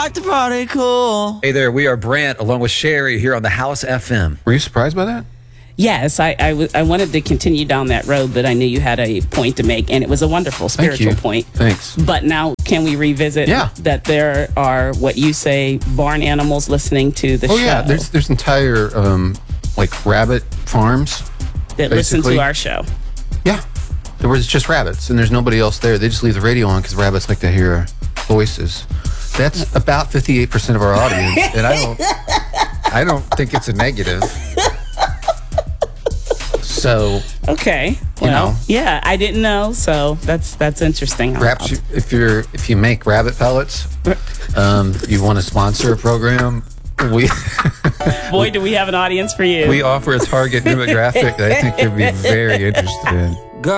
like to party cool. Hey there, we are Brant along with Sherry here on the House FM. Were you surprised by that? Yes, I wanted to continue down that road, but I knew you had a point to make, and it was a wonderful spiritual point. Thanks. But now, can we revisit that there are, what you say, barn animals listening to the show? Oh, yeah. There's entire, like, rabbit farms. That listen to our show. Yeah. There was just rabbits, and there's nobody else there. They just leave the radio on because rabbits like to hear voices. That's about 58% of our audience, and I don't think it's a negative. So okay, well, yeah, I didn't know, so that's interesting. Perhaps if you make rabbit pellets, you want to sponsor a program. Boy, do we have an audience for you. We offer a target demographic that I think you'd be very interested in.